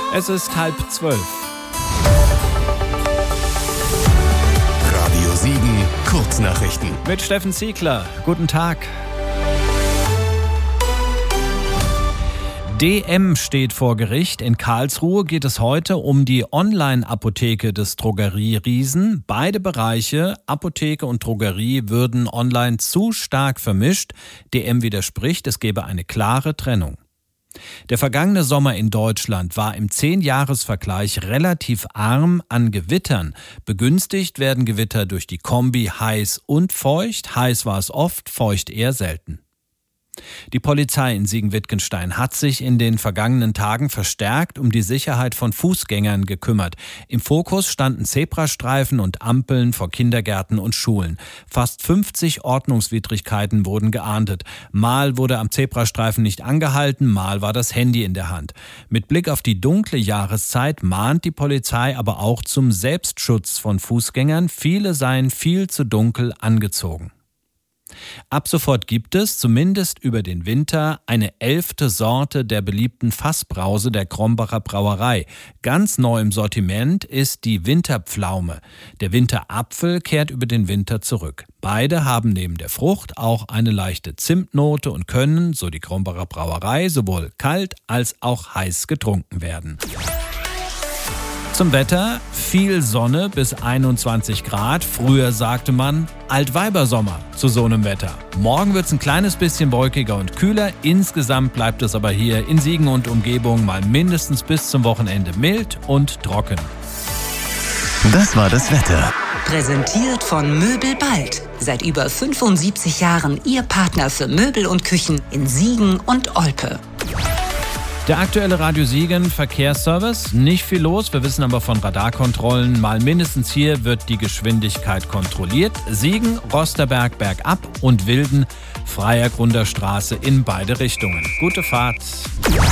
Es ist 11:30. Radio Siegen, Kurznachrichten. Mit Steffen Ziegler. Guten Tag. DM steht vor Gericht. In Karlsruhe geht es heute um die Online-Apotheke des Drogerieriesen. Beide Bereiche, Apotheke und Drogerie, würden online zu stark vermischt. DM widerspricht, es gebe eine klare Trennung. Der vergangene Sommer in Deutschland war im 10-Jahres-Vergleich relativ arm an Gewittern. Begünstigt werden Gewitter durch die Kombi heiß und feucht. Heiß war es oft, feucht eher selten. Die Polizei in Siegen-Wittgenstein hat sich in den vergangenen Tagen verstärkt um die Sicherheit von Fußgängern gekümmert. Im Fokus standen Zebrastreifen und Ampeln vor Kindergärten und Schulen. Fast 50 Ordnungswidrigkeiten wurden geahndet. Mal wurde am Zebrastreifen nicht angehalten, mal war das Handy in der Hand. Mit Blick auf die dunkle Jahreszeit mahnt die Polizei aber auch zum Selbstschutz von Fußgängern. Viele seien viel zu dunkel angezogen. Ab sofort gibt es, zumindest über den Winter, eine 11. Sorte der beliebten Fassbrause der Krombacher Brauerei. Ganz neu im Sortiment ist die Winterpflaume. Der Winterapfel kehrt über den Winter zurück. Beide haben neben der Frucht auch eine leichte Zimtnote und können, so die Krombacher Brauerei, sowohl kalt als auch heiß getrunken werden. Zum Wetter: viel Sonne bis 21 Grad. Früher sagte man Altweibersommer zu so einem Wetter. Morgen wird es ein kleines bisschen wolkiger und kühler. Insgesamt bleibt es aber hier in Siegen und Umgebung mal mindestens bis zum Wochenende mild und trocken. Das war das Wetter. Präsentiert von Möbel Bald. Seit über 75 Jahren Ihr Partner für Möbel und Küchen in Siegen und Olpe. Der aktuelle Radio Siegen Verkehrsservice, nicht viel los, wir wissen aber von Radarkontrollen, mal mindestens hier wird die Geschwindigkeit kontrolliert. Siegen, Rosterberg bergab und Wilden, Freier Grunder Straße in beide Richtungen. Gute Fahrt.